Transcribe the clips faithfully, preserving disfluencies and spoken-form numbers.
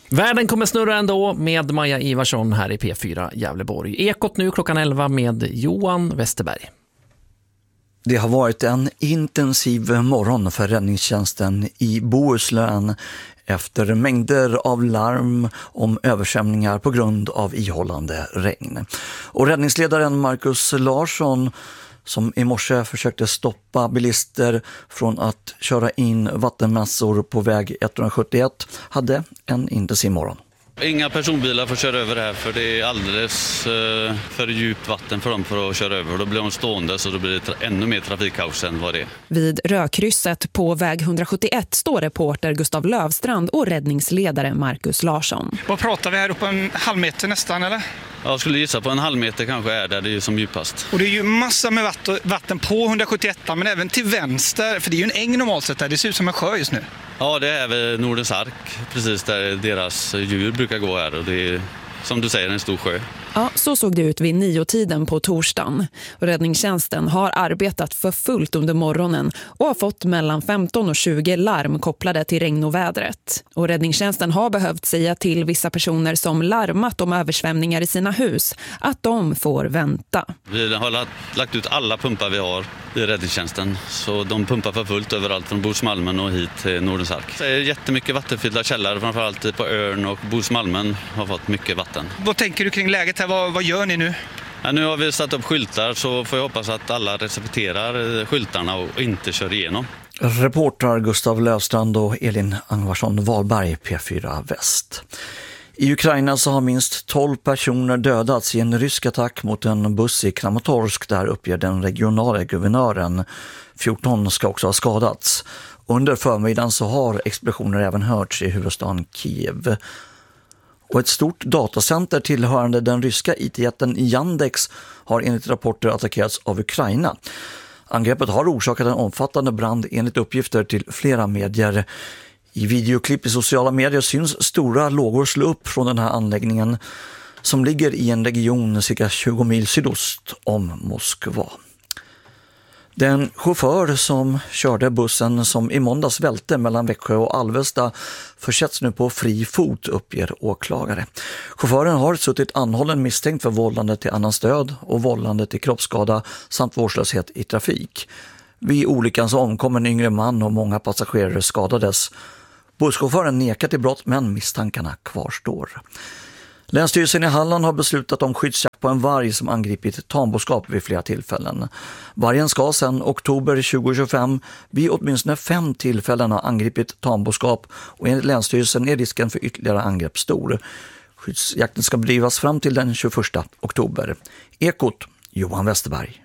Världen kommer snurra ändå med Maja Ivarsson här i P fyra Gävleborg. Ekot nu klockan elva med Johan Westerberg. Det har varit en intensiv morgon för räddningstjänsten i Bohuslän efter mängder av larm om översvämningar på grund av ihållande regn. Och räddningsledaren Marcus Larsson, som i morse försökte stoppa bilister från att köra in vattenmassor på väg etthundrasjuttioett, hade en intensiv morgon. Inga personbilar får köra över här för det är alldeles för djupt vatten för dem för att köra över. Då blir de stående så då blir det ännu mer trafikkaos än vad det är. Vid rödkrysset på väg etthundrasjuttioett står reporter Gustav Lövstrand och räddningsledare Marcus Larsson. Vad pratar vi här uppe, en halv meter nästan eller? Jag skulle gissa på en halv meter kanske är där det är som djupast. Och det är ju massa med vatten på etthundrasjuttioett men även till vänster, för det är ju en äng normalt sett där, det ser ut som en sjö just nu. Ja, det är väl Nordens Ark, precis där deras djur brukar gå här och det är som du säger en stor sjö. Ja, så såg det ut vid niotiden på torsdagen. Och räddningstjänsten har arbetat för fullt under morgonen och har fått mellan femton och tjugo larm kopplade till regn och vädret. Och räddningstjänsten har behövt säga till vissa personer som larmat om översvämningar i sina hus att de får vänta. Vi har lagt ut alla pumpar vi har i räddningstjänsten, så de pumpar för fullt överallt från Bohusmalmen och hit till Nordens Ark. Det är jättemycket vattenfyllda källare, framförallt på Örn och Bohusmalmen har fått mycket vatten. Vad tänker du kring läget här? Vad, vad gör ni nu? Ja, nu har vi satt upp skyltar så får jag hoppas att alla respekterar skyltarna och inte kör igenom. Reportrar Gustav Lövstrand och Elin Angvarsson Wahlberg, P fyra Väst. I Ukraina så har minst tolv personer dödats i en rysk attack mot en buss i Kramatorsk, där uppger den regionala guvernören. fjorton ska också ha skadats. Under förmiddagen så har explosioner även hörts i huvudstaden Kiev. Och ett stort datacenter tillhörande den ryska I T-jätten Yandex har enligt rapporter attackerats av Ukraina. Angreppet har orsakat en omfattande brand enligt uppgifter till flera medier. I videoklipp i sociala medier syns stora lågor slå upp från den här anläggningen som ligger i en region cirka tjugo mil sydost om Moskva. Den chaufför som körde bussen som i måndags välte mellan Växjö och Alvesta försätts nu på fri fot, uppger åklagare. Chauffören har suttit anhållen misstänkt för vållande till annans död och vållande till kroppsskada samt vårdslöshet i trafik. Vid olyckan så omkom en yngre man och många passagerare skadades. Busschauffören nekar till brott men misstankarna kvarstår. Länsstyrelsen i Halland har beslutat om skyddsjakt på en varg som angripit tamboskap vid flera tillfällen. Vargen ska sedan oktober tjugohundratjugofem vid åtminstone fem tillfällen ha angripit tamboskap och enligt Länsstyrelsen är risken för ytterligare angrepp stor. Skyddsjakten ska bedrivas fram till den tjugoförsta oktober. Ekot, Johan Westerberg.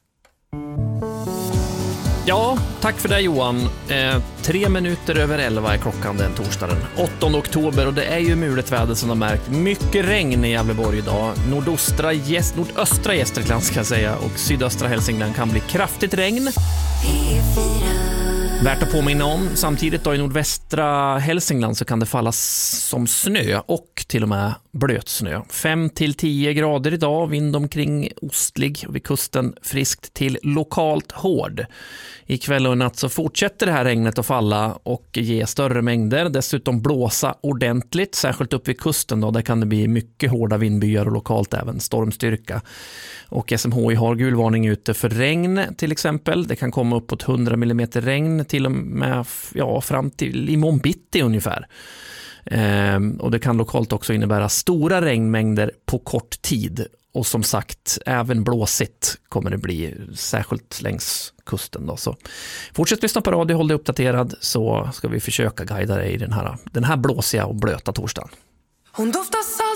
Ja, tack för det Johan. Eh, tre minuter över elva är klockan den torsdagen. åttonde oktober och det är ju mulet väder som har märkt. Mycket regn i Gävleborg idag. Nordostra, gäst, nordöstra Gästrikland ska jag säga och sydöstra Hälsingland kan bli kraftigt regn. Värt att påminna om, samtidigt då i nordvästra Hälsingland så kan det falla som snö och till och med blötsnö. fem till tio grader idag, vind omkring ostlig och vid kusten friskt till lokalt hård. Ikväll och natt så fortsätter det här regnet att falla och ge större mängder. Dessutom blåsa ordentligt, särskilt upp vid kusten då, där kan det bli mycket hårda vindbyar och lokalt även stormstyrka. Och S M H I har gulvarning ute för regn till exempel. Det kan komma uppåt hundra millimeter regn till och med ja, fram till imorgon bitti ungefär. Ehm, och det kan lokalt också innebära stora regnmängder på kort tid. Och som sagt, även blåsigt kommer det bli, särskilt längs kusten då. Så fortsätt lyssna på radio, håll dig uppdaterad så ska vi försöka guida dig i den här, den här blåsiga och blöta torsdagen. Hon doftar